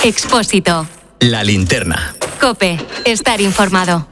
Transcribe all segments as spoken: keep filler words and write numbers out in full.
Expósito. La linterna. COPE. Estar informado.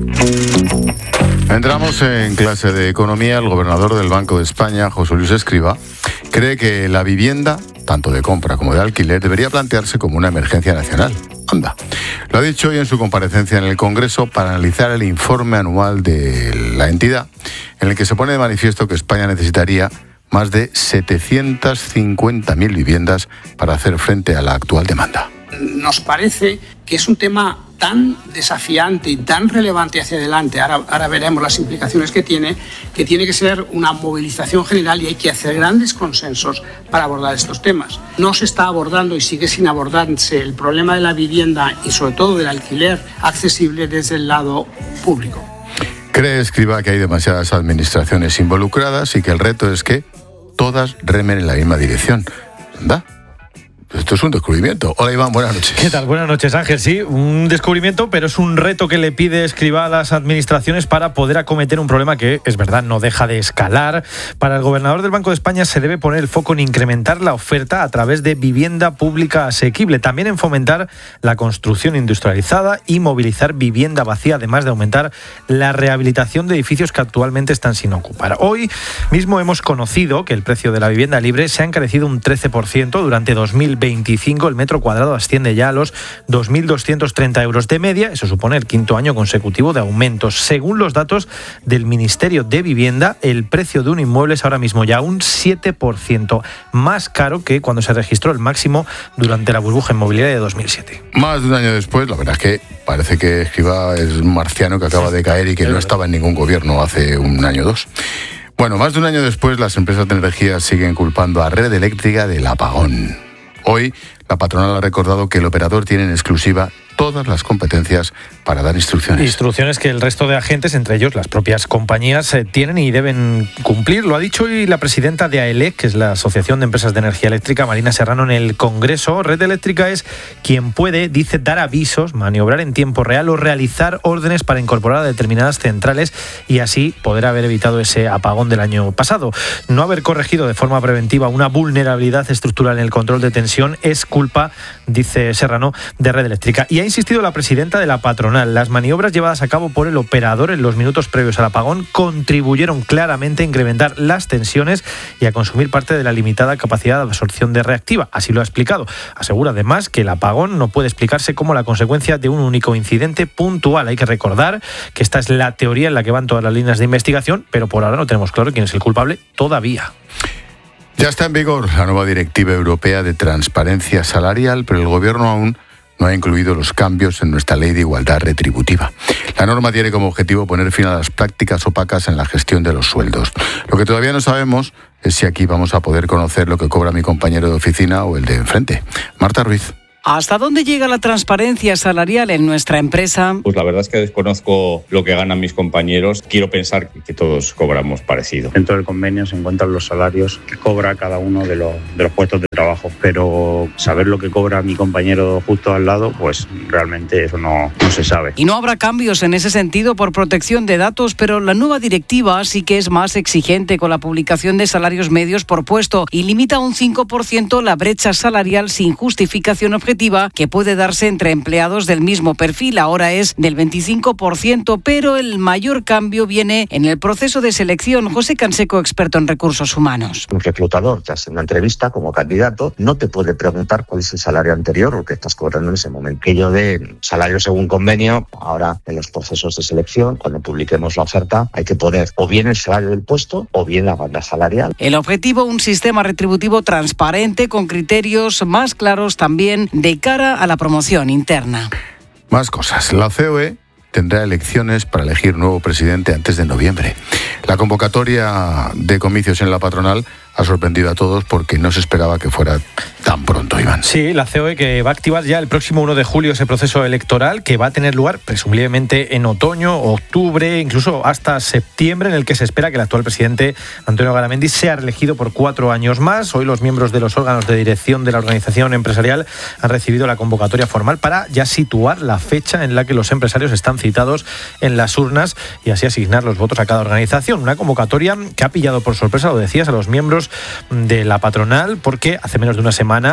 Entramos en clase de economía. El gobernador del Banco de España, José Luis Escrivá, cree que la vivienda, tanto de compra como de alquiler, debería plantearse como una emergencia nacional. Anda. Lo ha dicho hoy en su comparecencia en el Congreso para analizar el informe anual de la entidad, en el que se pone de manifiesto que España necesitaría más de setecientas cincuenta mil viviendas para hacer frente a la actual demanda. Nos parece que es un tema tan desafiante y tan relevante hacia adelante, ahora, ahora veremos las implicaciones que tiene, que tiene que ser una movilización general y hay que hacer grandes consensos para abordar estos temas. No se está abordando y sigue sin abordarse el problema de la vivienda y sobre todo del alquiler accesible desde el lado público. Cree Escrivá que hay demasiadas administraciones involucradas y que el reto es que todas remen en la misma dirección. ¿Anda? Esto es un descubrimiento. Hola Iván, buenas noches. ¿Qué tal? Buenas noches, Ángel. Sí, un descubrimiento, pero es un reto que le pide Escrivá a las administraciones para poder acometer un problema que, es verdad, no deja de escalar. Para el gobernador del Banco de España se debe poner el foco en incrementar la oferta a través de vivienda pública asequible, también en fomentar la construcción industrializada y movilizar vivienda vacía, además de aumentar la rehabilitación de edificios que actualmente están sin ocupar. Hoy mismo hemos conocido que el precio de la vivienda libre se ha encarecido un trece por ciento durante dos mil veinticinco. El metro cuadrado asciende ya a los dos mil doscientos treinta euros de media. Eso supone el quinto año consecutivo de aumentos. Según los datos del Ministerio de Vivienda, el precio de un inmueble es ahora mismo ya un siete por ciento más caro que cuando se registró el máximo durante la burbuja inmobiliaria de dos mil siete. Más de un año después, la verdad es que parece que Escrivá es un marciano que acaba de caer y que no estaba en ningún gobierno hace un año o dos. Bueno, más de un año después, las empresas de energía siguen culpando a Red Eléctrica del apagón. Hoy, la patronal ha recordado que el operador tiene en exclusiva todas las competencias para dar instrucciones. Instrucciones que el resto de agentes, entre ellos las propias compañías, eh, tienen y deben cumplir. Lo ha dicho hoy la presidenta de AELEC, que es la Asociación de Empresas de Energía Eléctrica, Marina Serrano, en el Congreso. Red Eléctrica es quien puede, dice, dar avisos, maniobrar en tiempo real o realizar órdenes para incorporar a determinadas centrales y así poder haber evitado ese apagón del año pasado. No haber corregido de forma preventiva una vulnerabilidad estructural en el control de tensión es culpa, dice Serrano, de Red Eléctrica. Y ha insistido la presidenta de la patronal. Las maniobras llevadas a cabo por el operador en los minutos previos al apagón contribuyeron claramente a incrementar las tensiones y a consumir parte de la limitada capacidad de absorción de reactiva. Así lo ha explicado. Asegura además que el apagón no puede explicarse como la consecuencia de un único incidente puntual. Hay que recordar que esta es la teoría en la que van todas las líneas de investigación, pero por ahora no tenemos claro quién es el culpable todavía. Ya está en vigor la nueva Directiva Europea de Transparencia Salarial, pero el Gobierno aún no ha incluido los cambios en nuestra ley de igualdad retributiva. La norma tiene como objetivo poner fin a las prácticas opacas en la gestión de los sueldos. Lo que todavía no sabemos es si aquí vamos a poder conocer lo que cobra mi compañero de oficina o el de enfrente. Marta Ruiz. ¿Hasta dónde llega la transparencia salarial en nuestra empresa? Pues la verdad es que desconozco lo que ganan mis compañeros. Quiero pensar que todos cobramos parecido. Dentro del convenio se encuentran los salarios que cobra cada uno de los, de los puestos de trabajo, pero saber lo que cobra mi compañero justo al lado, pues realmente eso no, no se sabe. Y no habrá cambios en ese sentido por protección de datos, pero la nueva directiva sí que es más exigente con la publicación de salarios medios por puesto y limita a un cinco por ciento la brecha salarial sin justificación objetiva que puede darse entre empleados del mismo perfil. Ahora es del veinticinco por ciento, pero el mayor cambio viene en el proceso de selección. José Canseco, experto en recursos humanos. Un reclutador, ya sea en una entrevista como candidato, no te puede preguntar cuál es el salario anterior o que estás cobrando en ese momento. Que yo de salario según convenio, ahora en los procesos de selección, cuando publiquemos la oferta, hay que poner o bien el salario del puesto o bien la banda salarial. El objetivo, un sistema retributivo transparente con criterios más claros también de de cara a la promoción interna. Más cosas. La C O E tendrá elecciones para elegir nuevo presidente antes de noviembre. La convocatoria de comicios en la patronal ha sorprendido a todos porque no se esperaba que fuera tan pronto, Iván. Sí, la C O E que va a activar ya el próximo uno de julio ese proceso electoral que va a tener lugar presumiblemente en otoño, octubre, incluso hasta septiembre, en el que se espera que el actual presidente Antonio Garamendi sea reelegido por cuatro años más. Hoy los miembros de los órganos de dirección de la organización empresarial han recibido la convocatoria formal para ya situar la fecha en la que los empresarios están citados en las urnas y así asignar los votos a cada organización. Una convocatoria que ha pillado por sorpresa, lo decías, a los miembros de la patronal porque hace menos de una semana, cuando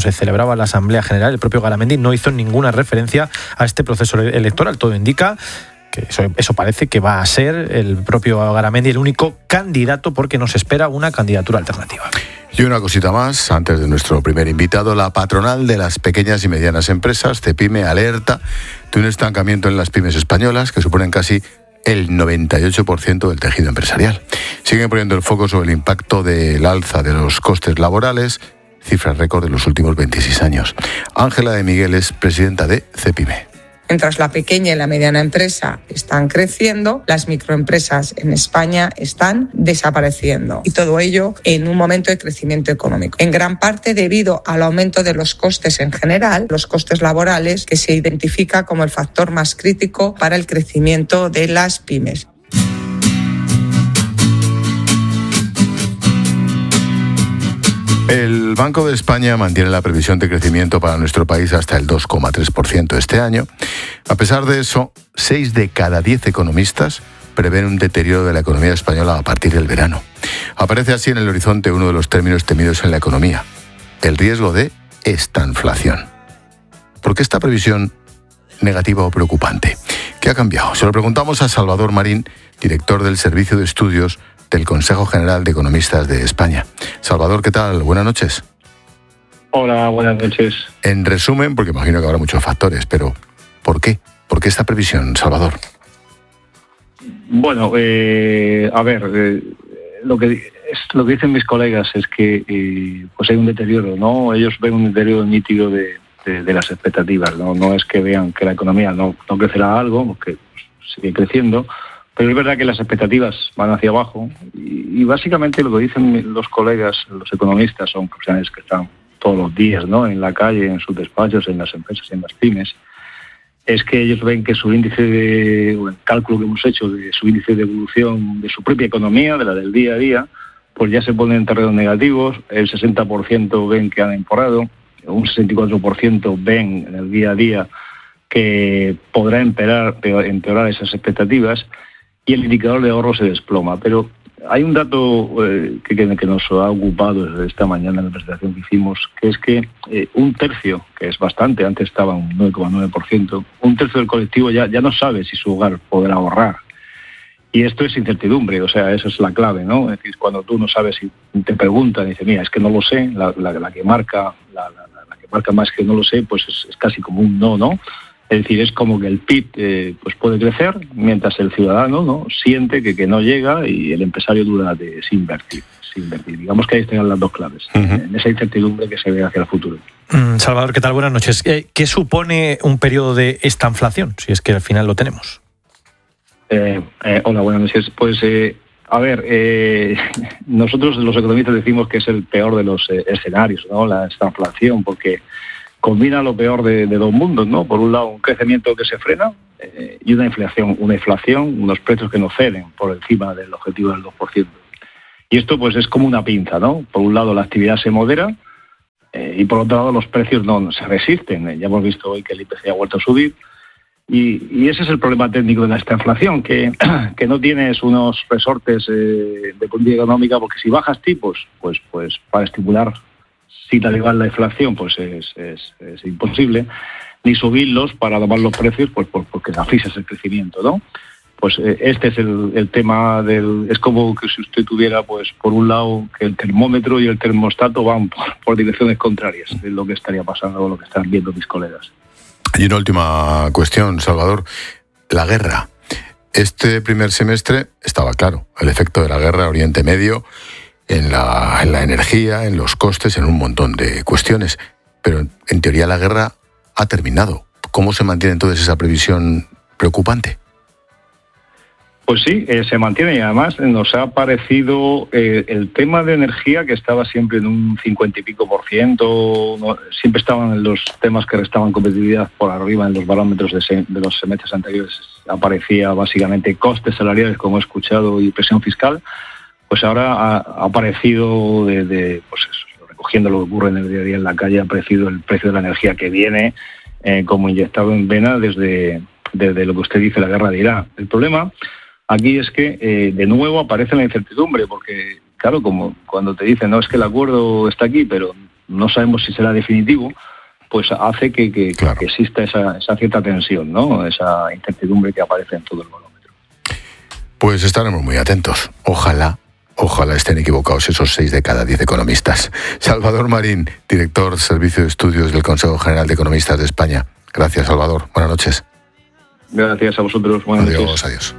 se celebraba la Asamblea General, el propio Garamendi no hizo ninguna referencia a este proceso electoral. Todo indica que eso, eso parece que va a ser el propio Garamendi el único candidato, porque nos espera una candidatura alternativa. Y una cosita más, antes de nuestro primer invitado, la patronal de las pequeñas y medianas empresas, CEPIME, alerta de un estancamiento en las pymes españolas que suponen casi el noventa y ocho por ciento del tejido empresarial. Siguen poniendo el foco sobre el impacto del alza de los costes laborales, cifras récord de los últimos veintiséis años. Ángela de Miguel es presidenta de CEPIME. Mientras la pequeña y la mediana empresa están creciendo, las microempresas en España están desapareciendo. Y todo ello en un momento de crecimiento económico. En gran parte debido al aumento de los costes en general, los costes laborales, que se identifica como el factor más crítico para el crecimiento de las pymes. El Banco de España mantiene la previsión de crecimiento para nuestro país hasta el dos coma tres por ciento este año. A pesar de eso, seis de cada diez economistas prevén un deterioro de la economía española a partir del verano. Aparece así en el horizonte uno de los términos temidos en la economía: el riesgo de estanflación. ¿Por qué esta previsión negativa o preocupante? ¿Qué ha cambiado? Se lo preguntamos a Salvador Marín, director del Servicio de Estudios del Consejo General de Economistas de España. Salvador, ¿qué tal? Buenas noches. Hola, buenas noches. En resumen, porque imagino que habrá muchos factores, pero ¿por qué? ¿Por qué esta previsión, Salvador? Bueno, eh, a ver, eh, lo que es, lo que dicen mis colegas es que eh, pues hay un deterioro, ¿no? Ellos ven un deterioro nítido de, de, de las expectativas, ¿no? No es que vean que la economía no, no crecerá algo, porque sigue creciendo. Pero es verdad que las expectativas van hacia abajo y, y básicamente lo que dicen los colegas, los economistas, son profesionales que están todos los días, ¿no?, en la calle, en sus despachos, en las empresas, en las pymes, es que ellos ven que su índice de, o el cálculo que hemos hecho de su índice de evolución de su propia economía, de la del día a día, pues ya se pone en terrenos negativos. El sesenta por ciento ven que han empeorado, un sesenta y cuatro por ciento ven en el día a día que podrá empeorar, empeorar esas expectativas, y el indicador de ahorro se desploma. Pero hay un dato eh, que, que nos ha ocupado desde esta mañana en la presentación que hicimos, que es que eh, un tercio, que es bastante, antes estaba un nueve coma nueve por ciento, un tercio del colectivo ya, ya no sabe si su hogar podrá ahorrar. Y esto es incertidumbre, o sea, esa es la clave, ¿no? Es decir, cuando tú no sabes, si te preguntan y dices, mira, es que no lo sé, la, la, la que marca la, la, la que marca más que no lo sé, pues es, es casi como un no, ¿no? Es decir, es como que el P I B eh, pues puede crecer, mientras el ciudadano, ¿no?, siente que, que no llega, y el empresario duda de sin invertir, sin invertir. Digamos que ahí están las dos claves, uh-huh. en esa incertidumbre que se ve hacia el futuro. Mm, Salvador, ¿qué tal? Buenas noches. ¿Qué, ¿Qué supone un periodo de estanflación, si es que al final lo tenemos? Eh, eh, hola, buenas noches. Pues, eh, a ver, eh, nosotros los economistas decimos que es el peor de los eh, escenarios, ¿no?, la estanflación, porque combina lo peor de, de dos mundos, ¿no? Por un lado, un crecimiento que se frena eh, y una inflación, una inflación, unos precios que no ceden por encima del objetivo del dos por ciento. Y esto pues es como una pinza, ¿no? Por un lado la actividad se modera eh, y por otro lado los precios no, no se resisten. Ya hemos visto hoy que el I P C ha vuelto a subir y, y ese es el problema técnico de esta inflación, que, que no tienes unos resortes eh, de política económica, porque si bajas tipos, pues, pues para estimular sin elevar la inflación, pues es, es, es imposible, ni subirlos para tomar los precios, pues, pues porque asfixias el crecimiento, ¿no? Pues eh, este es el, el tema del... Es como que si usted tuviera, pues, por un lado, que el termómetro y el termostato van por, por direcciones contrarias, es lo que estaría pasando o lo que están viendo mis colegas. Y una última cuestión, Salvador. La guerra. Este primer semestre estaba claro, el efecto de la guerra Oriente Medio en la, en la energía, en los costes, en un montón de cuestiones. Pero en teoría la guerra ha terminado. ¿Cómo se mantiene entonces esa previsión preocupante? Pues sí, eh, se mantiene, y además nos ha parecido eh, el tema de energía, que estaba siempre en un cincuenta y pico por ciento, no, siempre estaban en los temas que restaban competitividad por arriba en los barómetros de, se, de los semestres anteriores, aparecía básicamente costes salariales, como he escuchado, y presión fiscal. Pues ahora ha, ha aparecido, de, de, pues eso, recogiendo lo que ocurre en el día a día en la calle, ha aparecido el precio de la energía, que viene eh, como inyectado en vena desde, desde lo que usted dice, la guerra de Irán. El problema aquí es que eh, de nuevo aparece la incertidumbre, porque claro, como cuando te dicen, no, es que el acuerdo está aquí, pero no sabemos si será definitivo, pues hace que, que, claro. que exista esa, esa cierta tensión, ¿no? Esa incertidumbre que aparece en todo el barómetro. Pues estaremos muy atentos. Ojalá, ojalá estén equivocados esos seis de cada diez economistas. Salvador Marín, director Servicio de Estudios del Consejo General de Economistas de España. Gracias, Salvador. Buenas noches. Gracias a vosotros. Buenas adiós, noches. Adiós,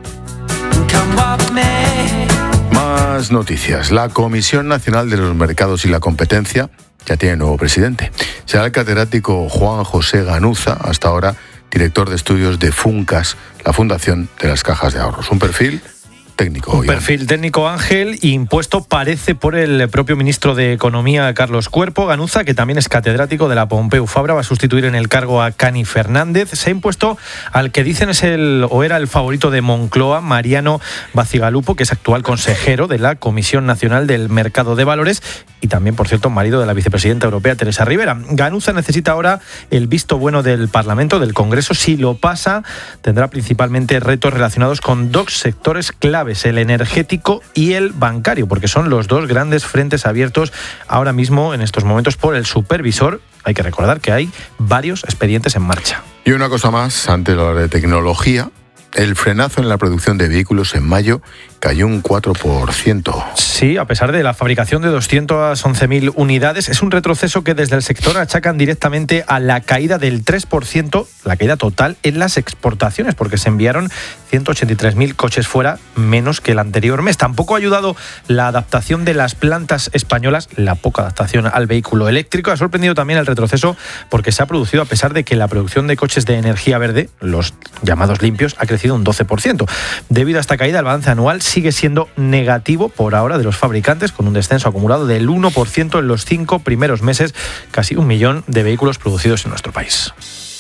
Más noticias. La Comisión Nacional de los Mercados y la Competencia ya tiene nuevo presidente. Será el catedrático Juan José Ganuza, hasta ahora director de estudios de Funcas, la Fundación de las Cajas de Ahorros. Un perfil técnico. Un perfil técnico, Ángel, impuesto parece por el propio ministro de Economía, Carlos Cuerpo. Ganuza, que también es catedrático de la Pompeu Fabra, va a sustituir en el cargo a Cani Fernández. Se ha impuesto al que dicen es el o era el favorito de Moncloa, Mariano Bacigalupo, que es actual consejero de la Comisión Nacional del Mercado de Valores y también, por cierto, marido de la vicepresidenta europea, Teresa Rivera. Ganuza necesita ahora el visto bueno del Parlamento, del Congreso. Si lo pasa, tendrá principalmente retos relacionados con dos sectores claves, el energético y el bancario, porque son los dos grandes frentes abiertos ahora mismo en estos momentos por el supervisor. Hay que recordar que hay varios expedientes en marcha. Y una cosa más, antes de hablar de tecnología, el frenazo en la producción de vehículos en mayo cayó un cuatro por ciento. Sí, a pesar de la fabricación de doscientas once mil unidades, es un retroceso que desde el sector achacan directamente a la caída del tres por ciento, la caída total en las exportaciones, porque se enviaron ciento ochenta y tres mil coches fuera, menos que el anterior mes. Tampoco ha ayudado la adaptación de las plantas españolas, la poca adaptación al vehículo eléctrico. Ha sorprendido también el retroceso porque se ha producido a pesar de que la producción de coches de energía verde, los llamados limpios, ha crecido un doce por ciento. Debido a esta caída, el balance anual sigue siendo negativo por ahora de los fabricantes, con un descenso acumulado del uno por ciento en los cinco primeros meses, casi un millón de vehículos producidos en nuestro país.